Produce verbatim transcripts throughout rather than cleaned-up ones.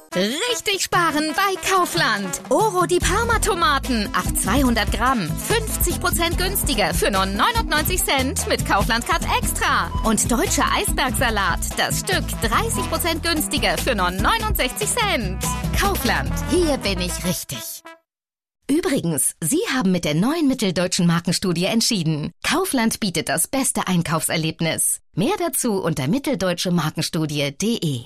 Richtig sparen bei Kaufland. Oro die Parma-Tomaten auf zweihundert Gramm. fünfzig Prozent günstiger für nur neunundneunzig Cent mit Kaufland-Card Extra. Und deutscher Eisbergsalat. Das Stück dreißig Prozent günstiger für nur neunundsechzig Cent. Kaufland. Hier bin ich richtig. Übrigens, Sie haben mit der neuen Mitteldeutschen Markenstudie entschieden. Kaufland bietet das beste Einkaufserlebnis. Mehr dazu unter mitteldeutsche markenstudie punkt de.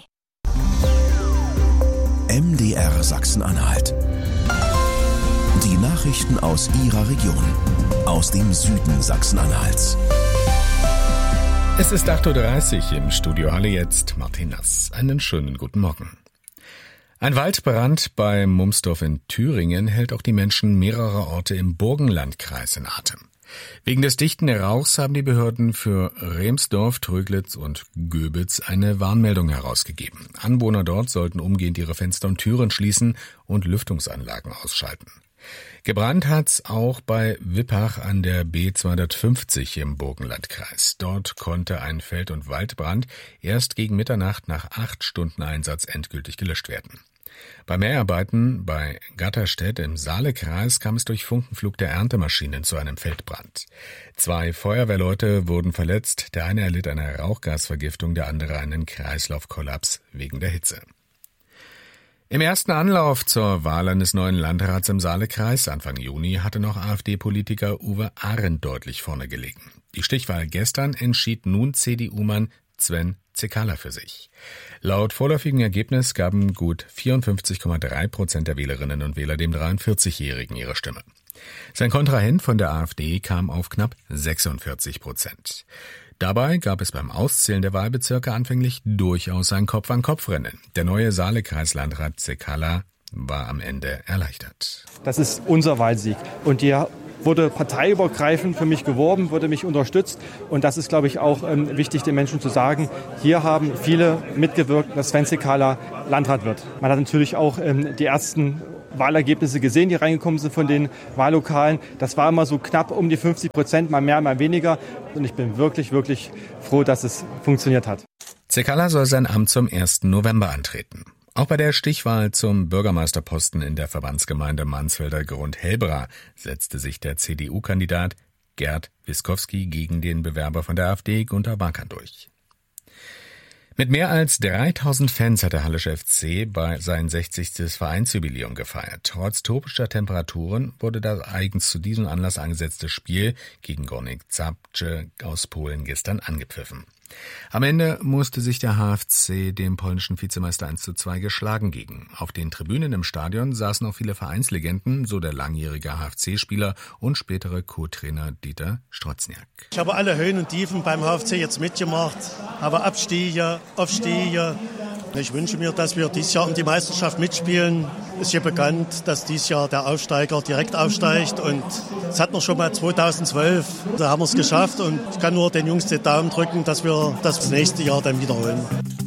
M D R Sachsen-Anhalt. Die Nachrichten aus Ihrer Region, aus dem Süden Sachsen-Anhalts. Es ist acht Uhr dreißig, im Studio Halle jetzt Martin Nass. Einen schönen guten Morgen. Ein Waldbrand bei Mumsdorf in Thüringen hält auch die Menschen mehrerer Orte im Burgenlandkreis in Atem. Wegen des dichten Rauchs haben die Behörden für Remsdorf, Tröglitz und Göbitz eine Warnmeldung herausgegeben. Anwohner dort sollten umgehend ihre Fenster und Türen schließen und Lüftungsanlagen ausschalten. Gebrannt hat's auch bei Wippach an der B zweihundertfünfzig im Burgenlandkreis. Dort konnte ein Feld- und Waldbrand erst gegen Mitternacht nach acht Stunden Einsatz endgültig gelöscht werden. Bei Mäharbeiten bei Gatterstedt im Saalekreis kam es durch Funkenflug der Erntemaschinen zu einem Feldbrand. Zwei Feuerwehrleute wurden verletzt, der eine erlitt eine Rauchgasvergiftung, der andere einen Kreislaufkollaps wegen der Hitze. Im ersten Anlauf zur Wahl eines neuen Landrats im Saalekreis Anfang Juni hatte noch AfD-Politiker Uwe Arendt deutlich vorne gelegen. Die Stichwahl gestern entschied nun C D U-Mann Sven Cekala für sich. Laut vorläufigen Ergebnis gaben gut vierundfünfzig Komma drei Prozent der Wählerinnen und Wähler dem dreiundvierzigjährigen ihre Stimme. Sein Kontrahent von der AfD kam auf knapp sechsundvierzig Prozent. Dabei gab es beim Auszählen der Wahlbezirke anfänglich durchaus ein Kopf-an-Kopf-Rennen. Der neue Saalekreislandrat Cekala war am Ende erleichtert. Das ist unser Wahlsieg und hier wurde parteiübergreifend für mich geworben, wurde mich unterstützt. Und das ist, glaube ich, auch ähm, wichtig, den Menschen zu sagen. Hier haben viele mitgewirkt, dass Sven Cekala Landrat wird. Man hat natürlich auch ähm, die ersten Wahlergebnisse gesehen, die reingekommen sind von den Wahllokalen. Das war immer so knapp um die fünfzig Prozent, mal mehr, mal weniger. Und ich bin wirklich, wirklich froh, dass es funktioniert hat. Cekala soll sein Amt zum ersten November antreten. Auch bei der Stichwahl zum Bürgermeisterposten in der Verbandsgemeinde Mansfelder Grund-Helbra setzte sich der C D U-Kandidat Gerd Wiskowski gegen den Bewerber von der AfD Gunter Barkan durch. Mit mehr als dreitausend Fans hat der Hallische F C bei sein sechzigstes Vereinsjubiläum gefeiert. Trotz tropischer Temperaturen wurde das eigens zu diesem Anlass angesetzte Spiel gegen Górnik Zabrze aus Polen gestern angepfiffen. Am Ende musste sich der H F C dem polnischen Vizemeister eins zu zwei geschlagen geben. Auf den Tribünen im Stadion saßen auch viele Vereinslegenden, so der langjährige H F C-Spieler und spätere Co-Trainer Dieter Strozniak. Ich habe alle Höhen und Tiefen beim H F C jetzt mitgemacht, habe Abstiege, Aufstiege. Ich wünsche mir, dass wir dieses Jahr um die Meisterschaft mitspielen. Es ist hier bekannt, dass dieses Jahr der Aufsteiger direkt aufsteigt und das hatten wir schon mal zweitausendzwölf. Da haben wir es geschafft und ich kann nur den Jungs den Daumen drücken, dass wir das nächste Jahr dann wiederholen.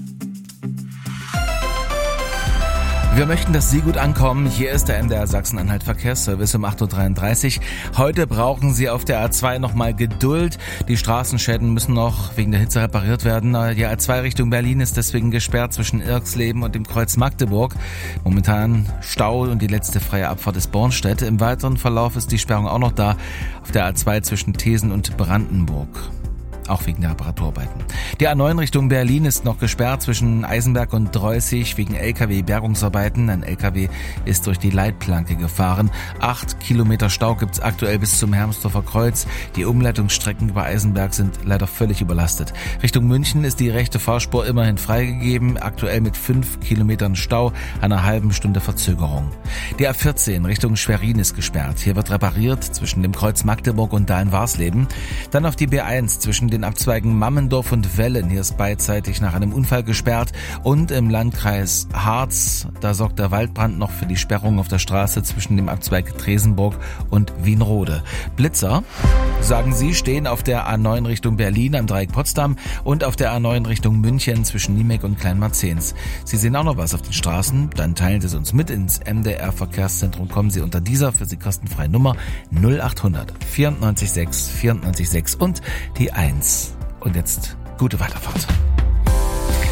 Wir möchten, dass Sie gut ankommen. Hier ist der M D R Sachsen-Anhalt Verkehrsservice um acht Uhr dreiunddreißig. Heute brauchen Sie auf der A zwei nochmal Geduld. Die Straßenschäden müssen noch wegen der Hitze repariert werden. Die A zwei Richtung Berlin ist deswegen gesperrt zwischen Irxleben und dem Kreuz Magdeburg. Momentan Stau und die letzte freie Abfahrt ist Bornstedt. Im weiteren Verlauf ist die Sperrung auch noch da auf der A zwei zwischen Thesen und Brandenburg. Auch wegen der Reparaturarbeiten. Die A neun Richtung Berlin ist noch gesperrt zwischen Eisenberg und Dreußig wegen L K W-Bergungsarbeiten. Ein L K W ist durch die Leitplanke gefahren. Acht Kilometer Stau gibt's aktuell bis zum Hermsdorfer Kreuz. Die Umleitungsstrecken über Eisenberg sind leider völlig überlastet. Richtung München ist die rechte Fahrspur immerhin freigegeben. Aktuell mit fünf Kilometern Stau, einer halben Stunde Verzögerung. Die A vierzehn Richtung Schwerin ist gesperrt. Hier wird repariert zwischen dem Kreuz Magdeburg und Dahlen-Warsleben. Dann auf die B eins zwischen den Abzweigen Mammendorf und Wellen. Hier ist beidseitig nach einem Unfall gesperrt. Und im Landkreis Harz, da sorgt der Waldbrand noch für die Sperrung auf der Straße zwischen dem Abzweig Tresenburg und Wienrode. Blitzer, sagen Sie, stehen auf der A neun Richtung Berlin am Dreieck Potsdam und auf der A neun Richtung München zwischen Niemek und Kleinmarzens. Sie sehen auch noch was auf den Straßen? Dann teilen Sie es uns mit ins M D R Verkehrszentrum. Kommen Sie unter dieser für Sie kostenfreie Nummer null achthundert vierundneunzig sechs vierundneunzig sechs und die eins. Und jetzt gute Weiterfahrt.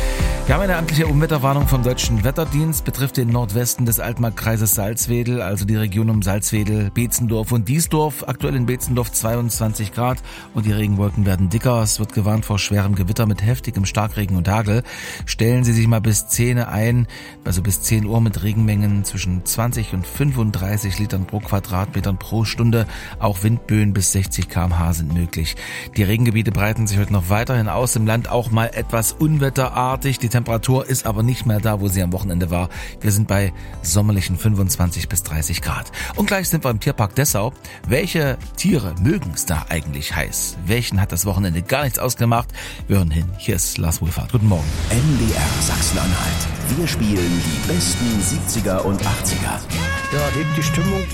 Wir haben eine amtliche Unwetterwarnung vom Deutschen Wetterdienst, betrifft den Nordwesten des Altmarktkreises Salzwedel, also die Region um Salzwedel, Beetzendorf und Diesdorf. Aktuell in Beetzendorf zweiundzwanzig Grad und die Regenwolken werden dicker. Es wird gewarnt vor schwerem Gewitter mit heftigem Starkregen und Hagel. Stellen Sie sich mal bis zehn ein, also bis zehn Uhr mit Regenmengen zwischen zwanzig und fünfunddreißig Litern pro Quadratmetern pro Stunde. Auch Windböen bis sechzig Kilometer pro Stunde sind möglich. Die Regengebiete breiten sich heute noch weiterhin aus. Im Land auch mal etwas unwetterartig. Die Temperatur ist aber nicht mehr da, wo sie am Wochenende war. Wir sind bei sommerlichen fünfundzwanzig bis dreißig Grad. Und gleich sind wir im Tierpark Dessau. Welche Tiere mögen es da eigentlich heiß? Welchen hat das Wochenende gar nichts ausgemacht? Wir hören hin. Hier ist Lars Wohlfahrt. Guten Morgen. N D R Sachsen-Anhalt. Wir spielen die besten siebziger und achtziger. Ja, hebt die Stimmung.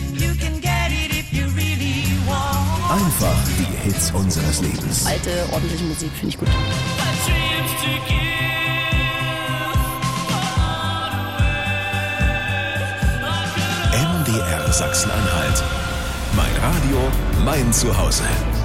Einfach die Hits unseres Lebens. Alte, ordentliche Musik finde ich gut. N D R Sachsen-Anhalt. Mein Radio, mein Zuhause.